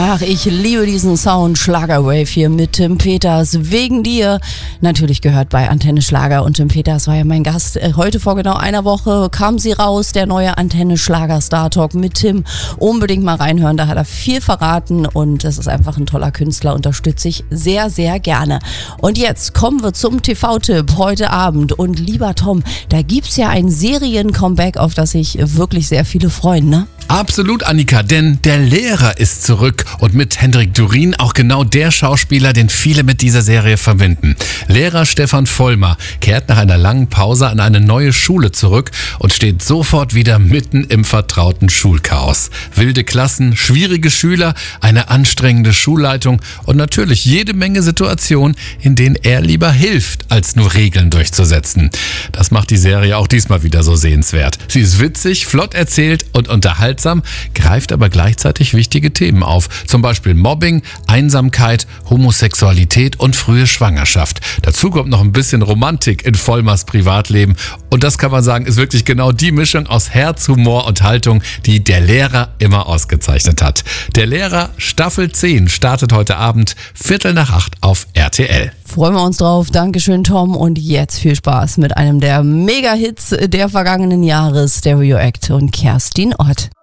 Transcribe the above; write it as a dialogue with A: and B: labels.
A: Ach, ich liebe diesen Sound. Schlagerwave hier mit Tim Peters. Wegen dir. Natürlich gehört bei Antenne Schlager. Und Tim Peters war ja mein Gast. Heute vor genau einer Woche kam sie raus. Der neue Antenne Schlager Star Talk mit Tim. Unbedingt mal reinhören. Da hat er viel verraten. Und das ist einfach ein toller Künstler. Unterstütze ich sehr, sehr gerne. Und jetzt kommen wir zum TV-Tipp heute Abend. Und lieber Tom, da gibt's ja ein Serien-Comeback, auf das sich wirklich sehr viele freuen, ne?
B: Absolut, Annika, denn der Lehrer ist zurück und mit Hendrik Durin auch genau der Schauspieler, den viele mit dieser Serie verbinden. Lehrer Stefan Vollmer kehrt nach einer langen Pause an eine neue Schule zurück und steht sofort wieder mitten im vertrauten Schulchaos. Wilde Klassen, schwierige Schüler, eine anstrengende Schulleitung und natürlich jede Menge Situationen, in denen er lieber hilft, als nur Regeln durchzusetzen. Das macht die Serie auch diesmal wieder so sehenswert. Sie ist witzig, flott erzählt und unterhaltsam, greift aber gleichzeitig wichtige Themen auf. Zum Beispiel Mobbing, Einsamkeit, Homosexualität und frühe Schwangerschaft. Dazu kommt noch ein bisschen Romantik in Vollmers Privatleben. Und das kann man sagen, ist wirklich genau die Mischung aus Herz, Humor und Haltung, die der Lehrer immer ausgezeichnet hat. Der Lehrer Staffel 10 startet heute Abend 7:45 auf RTL.
A: Freuen wir uns drauf. Dankeschön, Tom. Und jetzt viel Spaß mit einem der Mega-Hits der vergangenen Jahre, Stereo Act und Kerstin Ott.